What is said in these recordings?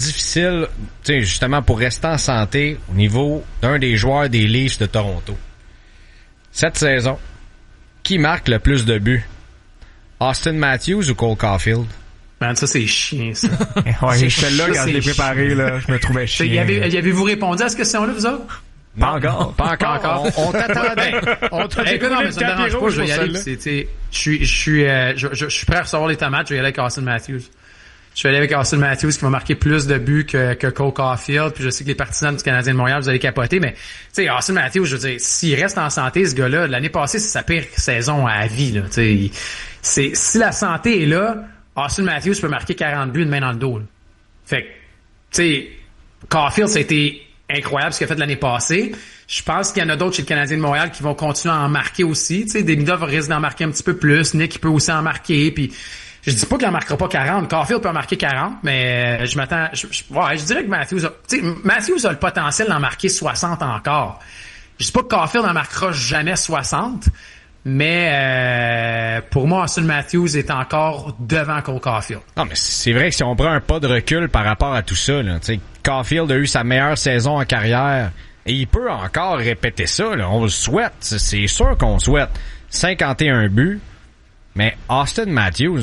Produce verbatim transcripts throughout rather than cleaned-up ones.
difficile, tu sais, justement, pour rester en santé au niveau d'un des joueurs des Leafs de Toronto. Cette saison, qui marque le plus de buts? Austin Matthews ou Cole Caulfield? Man, ça, c'est chiant, ça. Ouais, celle-là, quand je l'ai préparé, là, je me trouvais chiant. Y avez, y avez-vous répondu à cette question-là, vous autres? Pas encore. Pas encore. On, on t'attendait. On t'a dit non, mais ça me dérange pas, je vais y aller. Je suis, je suis, euh, je, je, je suis prêt à recevoir les tomates, je vais y aller avec Austin Matthews. Je vais aller avec Austin Matthews qui va marquer plus de buts que, que Cole Caulfield, puis je sais que les partisans du Canadien de Montréal, vous allez capoter, mais, tu sais, Austin Matthews, je veux dire, s'il reste en santé, ce gars-là, l'année passée, c'est sa pire saison à vie, là, tu sais. C'est, si la santé est là, Austin Matthews peut marquer quarante buts de main dans le dos, là. Fait que, tu sais, Caulfield, ça a été incroyable ce qu'il a fait l'année passée. Je pense qu'il y en a d'autres chez le Canadien de Montréal qui vont continuer à en marquer aussi. Tu sais, Demidov risque d'en marquer un petit peu plus. Nick, il peut aussi en marquer. Puis, je dis pas qu'il en marquera pas quarante. Caulfield peut en marquer quarante, mais je m'attends... Je, je, ouais, je dirais que Matthews a... Tu sais, Matthews a le potentiel d'en marquer soixante encore. Je dis pas que Caulfield n'en marquera jamais soixante, mais euh, pour moi, Austin Matthews est encore devant Cole Caulfield. Non, mais c'est vrai que si on prend un pas de recul par rapport à tout ça, là, tu sais, Caulfield a eu sa meilleure saison en carrière et il peut encore répéter ça, là. On le souhaite, c'est sûr qu'on souhaite. cinquante et un buts, mais Austin Matthews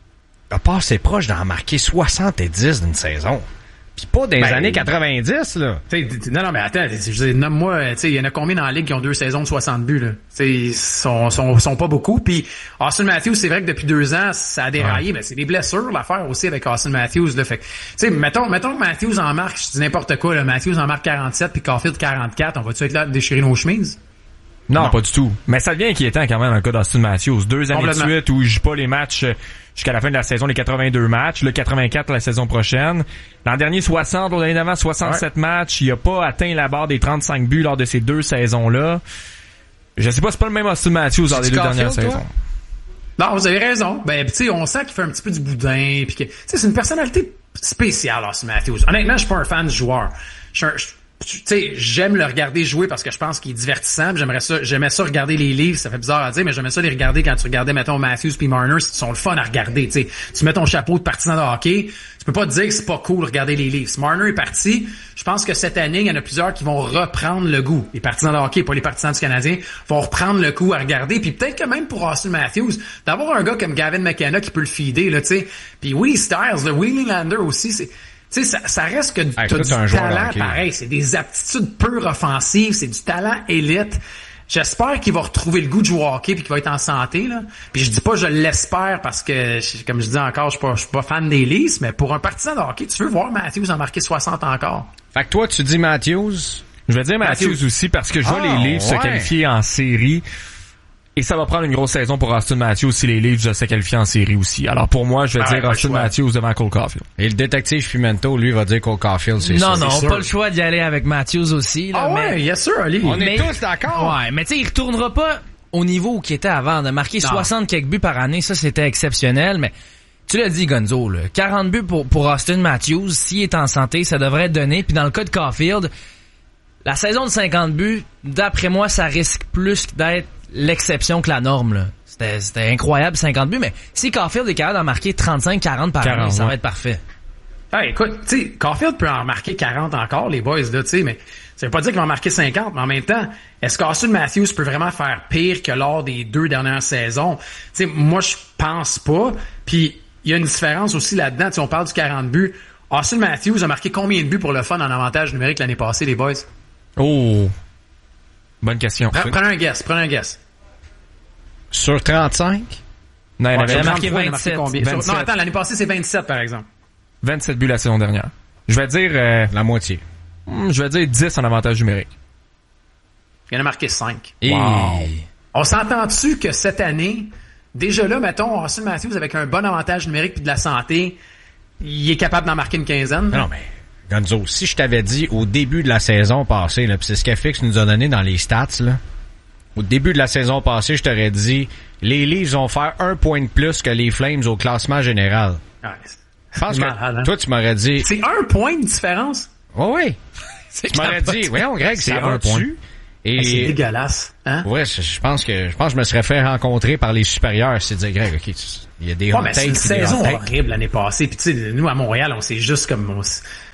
a pas assez proche d'en marquer soixante-dix d'une saison. Pis pas dans les ben, années quatre-vingt-dix, là. T'sais, non, non, mais attends, je dis, nomme-moi, tu sais, il y en a combien dans la ligue qui ont deux saisons de soixante buts, là? Tu sais, sont, sont, sont pas beaucoup. Puis Austin Matthews, c'est vrai que depuis deux ans, ça a déraillé, ouais. Mais c'est des blessures, l'affaire aussi avec Austin Matthews, là. Fait que, tu sais, mettons, mettons que Matthews en marque, je dis n'importe quoi, là. Matthews en marque quarante-sept puis Caulfield quarante-quatre. On va-tu être là à déchirer nos chemises? Non, non, pas du tout. Mais ça devient inquiétant quand même dans le cas d'Austin Matthews. Deux années de suite où il joue pas les matchs jusqu'à la fin de la saison, les quatre-vingt-deux matchs, le quatre-vingt-quatre la saison prochaine. L'an dernier, soixante, l'année d'avant, soixante-sept ouais. matchs. Il a pas atteint la barre des trente-cinq buts lors de ces deux saisons-là. Je sais pas, c'est pas le même Austin Matthews dans les deux dernières saisons. Toi? Non, vous avez raison. Ben, tu sais, on sent qu'il fait un petit peu du boudin, puis que, tu sais, c'est une personnalité spéciale, Austin Matthews. Honnêtement, je suis pas un fan du joueur. Je suis tu sais, j'aime le regarder jouer parce que je pense qu'il est divertissant. J'aimerais ça, j'aimais ça regarder les livres. Ça fait bizarre à dire, mais j'aimais ça les regarder quand tu regardais, mettons, Matthews puis Marner. Ils sont le fun à regarder, tu sais. Tu mets ton chapeau de partisan de hockey. Tu peux pas te dire que c'est pas cool de regarder les livres. Si Marner est parti, je pense que cette année, il y en a plusieurs qui vont reprendre le goût. Les partisans de hockey, pas les partisans du Canadien, vont reprendre le coup à regarder. Puis peut-être que même pour Austin Matthews, d'avoir un gars comme Gavin McKenna qui peut le feeder, là, tu sais. Puis Willie Styles, le Willie Lander aussi, c'est... Tu sais, ça, ça reste que du, hey, t'as du talent pareil. C'est des aptitudes pures offensives. C'est du talent élite. J'espère qu'il va retrouver le goût de jouer au hockey puis qu'il va être en santé, là. Puis je dis pas je l'espère parce que, comme je dis encore, je suis pas, je suis pas fan des Leafs, mais pour un partisan de hockey, tu veux voir Matthews en marquer soixante encore. Fait que toi, tu dis Matthews? Je vais dire Matthews, Matthews aussi parce que je vois oh, les Leafs ouais. se qualifier en série. Et ça va prendre une grosse saison pour Austin Matthews si les Leafs se qualifient en série aussi. Alors pour moi, je vais ah, dire Austin Matthews devant Cole Caulfield. Et le détective Pimento, lui, va dire Cole Caulfield, c'est Non, sûr. non, c'est pas sûr. le choix d'y aller avec Matthews aussi. Là, ah mais... ouais, yes sir, Ali. On mais... est tous d'accord. Ouais, mais tu sais, il retournera pas au niveau qu'il était avant. De marquer non. soixante quelques buts par année, ça c'était exceptionnel, mais tu l'as dit, Gonzo, là, quarante buts pour, pour Austin Matthews, s'il est en santé, ça devrait être donné. Puis dans le cas de Caulfield, la saison de cinquante buts, d'après moi, ça risque plus d'être l'exception que la norme, là. C'était, c'était incroyable, cinquante buts, mais si Caulfield est capable d'en marquer trente-cinq quarante par année, ça ouais. va être parfait. Ah, écoute, tu sais, Caulfield peut en marquer quarante encore, les boys, là, tu sais, mais ça veut pas dire qu'il va en marquer cinquante, mais en même temps, est-ce qu'Austin Matthews peut vraiment faire pire que lors des deux dernières saisons? Tu sais, moi, je pense pas. Puis, il y a une différence aussi là-dedans. Tu sais, on parle du quarante buts. Austin Matthews a marqué combien de buts pour le fun en avantage numérique l'année passée, les boys? Oh! Bonne question. Pre- prenez un guess, prenez un guess. Sur trente-cinq? Non, il ouais, avait marqué vingt-sept. Combien? vingt-sept. Non, attends, l'année passée, c'est vingt-sept, par exemple. vingt-sept buts la saison dernière. Je vais dire... Euh, la moitié. Je vais dire dix en avantage numérique. Il en a marqué cinq. Et... Wow. On s'entend-tu que cette année, déjà là, mettons, Austin Matthews avec un bon avantage numérique puis de la santé, il est capable d'en marquer une quinzaine? Non, mais... Gonzo, si je t'avais dit au début de la saison passée, là, pis c'est ce qu'F X nous a donné dans les stats, là, au début de la saison passée, je t'aurais dit les Leafs vont faire un point de plus que les Flames au classement général. Ouais, je pense que malade, hein? Toi, tu m'aurais dit... C'est un point de différence? Oh oui, oui. Tu m'aurais dit, voyons Greg, c'est un point. Et c'est dégueulasse, hein? Ouais, je pense que je pense que je me serais fait rencontrer par les supérieurs, c'est de dire Greg, ok, il y a des ouais, hot mais takes, c'est une saison horrible l'année passée. Puis tu sais, nous à Montréal, on s'est juste comme on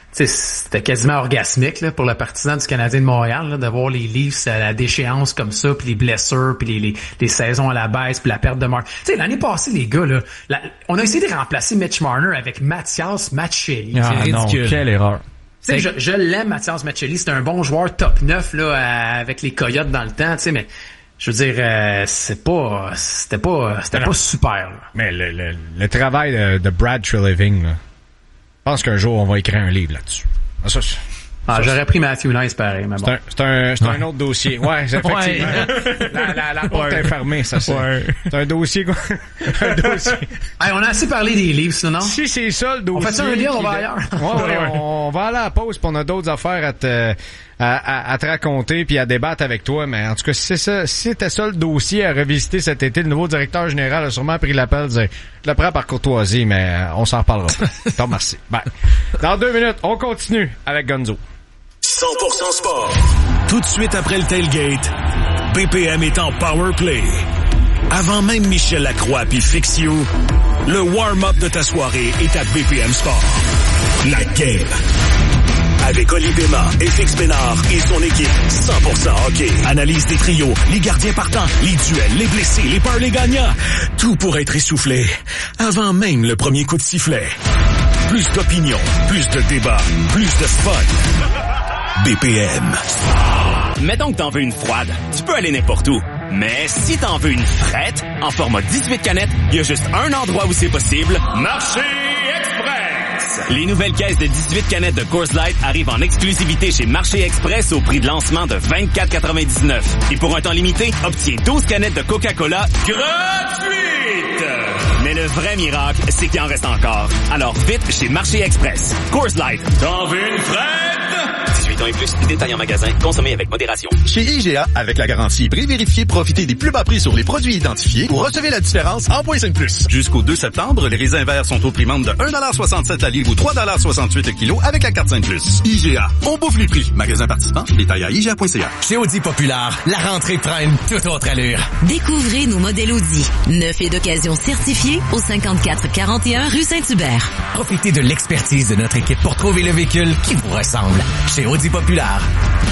c'était quasiment orgasmique là, pour le partisan du Canadien de Montréal là, de voir les Leafs à la déchéance comme ça, puis les blessures, puis les, les, les saisons à la baisse, puis la perte de marque. Tu sais, l'année passée, les gars, là, la, on a essayé de remplacer Mitch Marner avec Mathias Maccelli. Ah, c'est ridicule. Non, quelle erreur. Tu sais, je, je l'aime, Mathias Maccelli. C'est un bon joueur top neuf là, à, avec les Coyotes dans le temps, tu sais, mais je veux dire, euh, c'est pas, c'était pas, c'était pas super. Là. Mais le, le, le travail de, de Brad Treliving, là, je pense qu'un jour on va écrire un livre là-dessus. Ah, ça, ah, ça, j'aurais pris Matthew Nice pareil, mais bon. C'est un, c'est un, c'est ouais. un autre dossier. Ouais, effectivement. Ouais. La, la, la porte ouais. est fermée, ça, c'est. Ouais. C'est un dossier, quoi. un dossier. Hey, on a assez parlé des Leafs, non? Si c'est ça, le dossier. On fait ça un lien, on va ailleurs. Ouais, ouais, on, on va aller à la pause, puis on a d'autres affaires à te, à, à, à te raconter puis à débattre avec toi. Mais en tout cas, si c'est ça, si c'était ça le dossier à revisiter cet été, le nouveau directeur général a sûrement pris l'appel de dire, je le prends par courtoisie, mais on s'en reparlera. T'en remercie. Bye. Dans deux minutes, on continue avec Gonzo. cent pour cent sport. Tout de suite après le tailgate, B P M est en power play. Avant même Michel Lacroix puis Fixio, le warm-up de ta soirée est à B P M Sport. La game. Avec Oli Béma et Fix Bénard et son équipe cent pour cent hockey. Analyse des trios, les gardiens partants, les duels, les blessés, les parlays gagnants. Tout pour être essoufflé avant même le premier coup de sifflet. Plus d'opinion, plus de débat, plus de fun. B P M. Mettons que t'en veux une froide, tu peux aller n'importe où. Mais si t'en veux une frette, en format dix-huit canettes, il y a juste un endroit où c'est possible. Marché Express! Les nouvelles caisses de dix-huit canettes de Coors Light arrivent en exclusivité chez Marché Express au prix de lancement de vingt-quatre quatre-vingt-dix-neuf. Et pour un temps limité, obtiens douze canettes de Coca-Cola gratuites! Mais le vrai miracle, c'est qu'il en reste encore. Alors vite chez Marché Express. Coors Light. T'en veux une frette? dix-huit ans et plus, détails en magasin, consommez avec modération. Chez I G A, avec la garantie prix vérifié, profitez des plus bas prix sur les produits identifiés ou recevez la différence en point cinq plus. Jusqu'au deux septembre, les raisins verts sont au prix membre de un dollar soixante-sept la livre ou trois dollars soixante-huit le kilo avec la carte cinq plus. I G A, on bouffe les prix. Magasin participant, détails à I G A point C A. Chez Audi Populaire, la rentrée prend une toute autre allure. Découvrez nos modèles Audi, neuf et d'occasion certifiés au cinquante-quatre quarante et un rue Saint-Hubert. Profitez de l'expertise de notre équipe pour trouver le véhicule qui vous ressemble. Chez Audi Populaire.